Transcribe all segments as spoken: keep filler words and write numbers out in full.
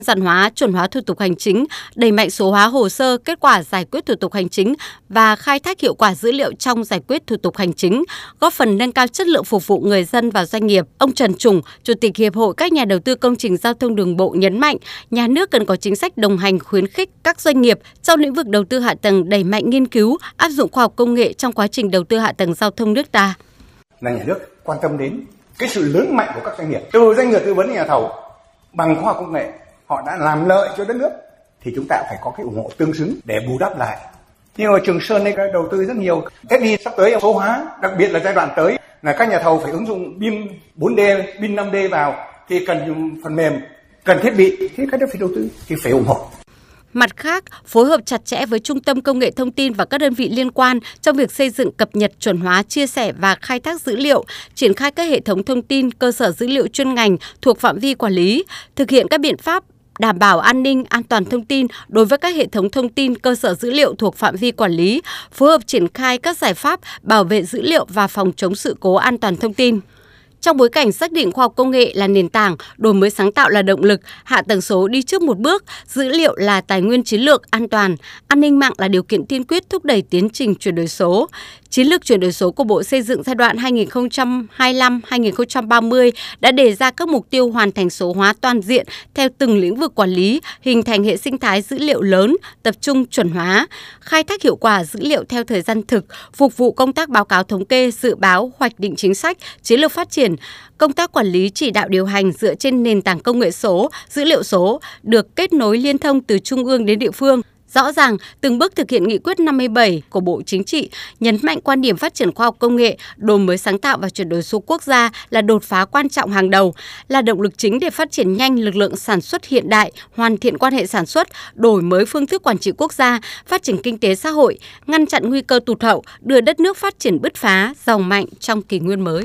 giản hóa, chuẩn hóa thủ tục hành chính, đẩy mạnh số hóa hồ sơ, kết quả giải quyết thủ tục hành chính và khai thác hiệu quả dữ liệu trong giải quyết thủ tục hành chính, góp phần nâng cao chất lượng phục vụ người dân và doanh nghiệp. Ông Trần Trùng, Chủ tịch Hiệp hội các nhà đầu tư công trình giao thông đường bộ nhấn mạnh, nhà nước cần có chính sách đồng hành khuyến khích các doanh nghiệp trong lĩnh vực đầu tư hạ tầng đẩy mạnh nghiên cứu, áp dụng khoa học công nghệ trong quá trình đầu tư hạ tầng giao thông nước ta. Là nhà nước quan tâm đến cái sự lớn mạnh của các doanh nghiệp, từ doanh nghiệp tư vấn đến nhà thầu bằng khoa học công nghệ. Họ đã làm lợi cho đất nước thì chúng ta phải có cái ủng hộ tương xứng để bù đắp lại. Nhưng mà Trường Sơn này đầu tư rất nhiều. Thế thì sắp tới số hóa, đặc biệt là giai đoạn tới là các nhà thầu phải ứng dụng bê i em bốn D, bê i em năm D vào thì cần dùng phần mềm, cần thiết bị, thì cái đó phải đầu tư thì phải ủng hộ. Mặt khác, phối hợp chặt chẽ với Trung tâm Công nghệ Thông tin và các đơn vị liên quan trong việc xây dựng, cập nhật, chuẩn hóa, chia sẻ và khai thác dữ liệu, triển khai các hệ thống thông tin, cơ sở dữ liệu chuyên ngành thuộc phạm vi quản lý, thực hiện các biện pháp đảm bảo an ninh, an toàn thông tin đối với các hệ thống thông tin, cơ sở dữ liệu thuộc phạm vi quản lý, phối hợp triển khai các giải pháp bảo vệ dữ liệu và phòng chống sự cố an toàn thông tin. Trong bối cảnh xác định khoa học công nghệ là nền tảng, đổi mới sáng tạo là động lực, hạ tầng số đi trước một bước, dữ liệu là tài nguyên chiến lược an toàn, an ninh mạng là điều kiện tiên quyết thúc đẩy tiến trình chuyển đổi số. Chiến lược chuyển đổi số của Bộ Xây dựng giai đoạn hai nghìn không trăm hai mươi lăm đến hai nghìn không trăm ba mươi đã đề ra các mục tiêu hoàn thành số hóa toàn diện theo từng lĩnh vực quản lý, hình thành hệ sinh thái dữ liệu lớn, tập trung chuẩn hóa, khai thác hiệu quả dữ liệu theo thời gian thực, phục vụ công tác báo cáo thống kê, dự báo, hoạch định chính sách, chiến lược phát triển. Công tác quản lý chỉ đạo điều hành dựa trên nền tảng công nghệ số, dữ liệu số được kết nối liên thông từ trung ương đến địa phương. Rõ ràng, từng bước thực hiện nghị quyết năm mươi bảy của Bộ Chính trị nhấn mạnh quan điểm phát triển khoa học công nghệ, đổi mới sáng tạo và chuyển đổi số quốc gia là đột phá quan trọng hàng đầu, là động lực chính để phát triển nhanh lực lượng sản xuất hiện đại, hoàn thiện quan hệ sản xuất, đổi mới phương thức quản trị quốc gia, phát triển kinh tế xã hội, ngăn chặn nguy cơ tụt hậu, đưa đất nước phát triển bứt phá, giàu mạnh trong kỷ nguyên mới.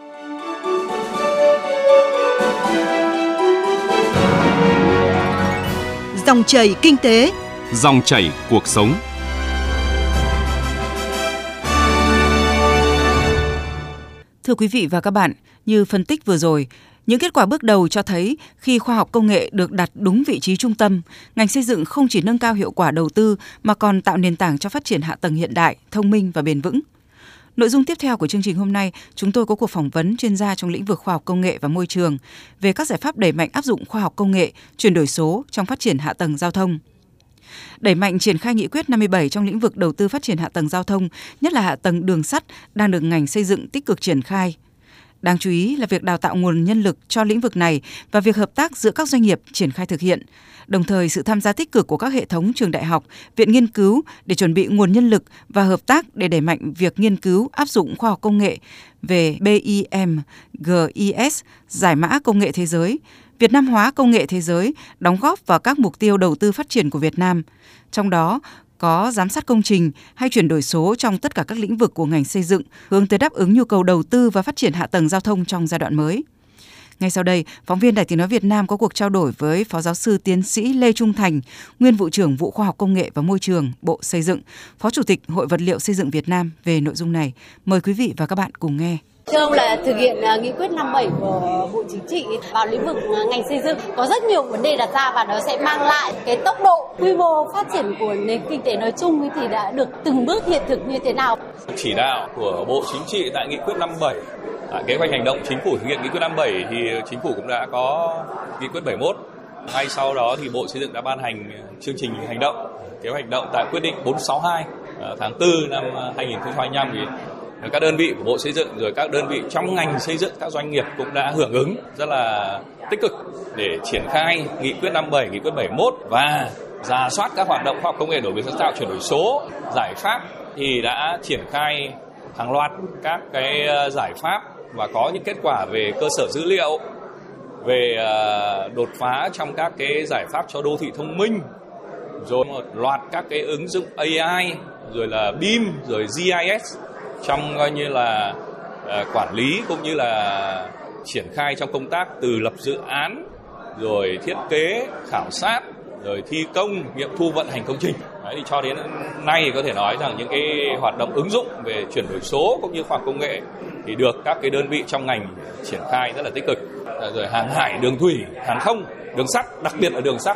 Dòng chảy kinh tế, dòng chảy cuộc sống. Thưa quý vị và các bạn, như phân tích vừa rồi, những kết quả bước đầu cho thấy khi khoa học công nghệ được đặt đúng vị trí trung tâm, ngành xây dựng không chỉ nâng cao hiệu quả đầu tư mà còn tạo nền tảng cho phát triển hạ tầng hiện đại, thông minh và bền vững. Nội dung tiếp theo của chương trình hôm nay, chúng tôi có cuộc phỏng vấn chuyên gia trong lĩnh vực khoa học công nghệ và môi trường về các giải pháp đẩy mạnh áp dụng khoa học công nghệ, chuyển đổi số trong phát triển hạ tầng giao thông. Đẩy mạnh triển khai nghị quyết năm mươi bảy trong lĩnh vực đầu tư phát triển hạ tầng giao thông, nhất là hạ tầng đường sắt, đang được ngành xây dựng tích cực triển khai. Đáng chú ý là việc đào tạo nguồn nhân lực cho lĩnh vực này và việc hợp tác giữa các doanh nghiệp triển khai thực hiện, đồng thời sự tham gia tích cực của các hệ thống trường đại học, viện nghiên cứu để chuẩn bị nguồn nhân lực và hợp tác để đẩy mạnh việc nghiên cứu áp dụng khoa học công nghệ về bê i em, giê i ét, giải mã công nghệ thế giới, Việt Nam hóa công nghệ thế giới, đóng góp vào các mục tiêu đầu tư phát triển của Việt Nam. Trong đó có giám sát công trình hay chuyển đổi số trong tất cả các lĩnh vực của ngành xây dựng, hướng tới đáp ứng nhu cầu đầu tư và phát triển hạ tầng giao thông trong giai đoạn mới. Ngay sau đây, phóng viên Đài Tiếng nói Việt Nam có cuộc trao đổi với Phó Giáo sư Tiến sĩ Lê Trung Thành, nguyên vụ trưởng vụ Khoa học Công nghệ và Môi trường, Bộ Xây dựng, Phó Chủ tịch Hội Vật liệu Xây dựng Việt Nam về nội dung này. Mời quý vị và các bạn cùng nghe. Thưa ông, là thực hiện uh, nghị quyết năm mươi bảy của Bộ Chính trị vào lĩnh vực uh, ngành xây dựng có rất nhiều vấn đề đặt ra và nó sẽ mang lại cái tốc độ quy mô phát triển của nền kinh tế nói chung thì đã được từng bước hiện thực như thế nào? Chỉ đạo của Bộ Chính trị tại nghị quyết năm mươi bảy, tại kế hoạch hành động chính phủ thực hiện nghị quyết năm mươi bảy thì chính phủ cũng đã có nghị quyết bảy mươi mốt. Ngay sau đó thì Bộ Xây dựng đã ban hành chương trình hành động, kế hoạch hành động tại quyết định bốn sáu hai uh, tháng tư năm hai nghìn không trăm hai mươi lăm thì các đơn vị của Bộ Xây dựng rồi các đơn vị trong ngành xây dựng, các doanh nghiệp cũng đã hưởng ứng rất là tích cực để triển khai nghị quyết năm mươi bảy, nghị quyết bảy mươi mốt và rà soát các hoạt động khoa học công nghệ đổi mới sáng tạo, chuyển đổi số. Giải pháp thì đã triển khai hàng loạt các cái giải pháp và có những kết quả về cơ sở dữ liệu, về đột phá trong các cái giải pháp cho đô thị thông minh, rồi một loạt các cái ứng dụng a i, rồi là bê i em, rồi giê i ét trong coi như là uh, quản lý cũng như là triển khai trong công tác từ lập dự án, rồi thiết kế, khảo sát, rồi thi công, nghiệm thu vận hành công trình. Đấy, thì cho đến nay thì có thể nói rằng những cái hoạt động ứng dụng về chuyển đổi số cũng như khoa học công nghệ thì được các cái đơn vị trong ngành triển khai rất là tích cực. Rồi hàng hải, đường thủy, hàng không đường sắt, đặc biệt là đường sắt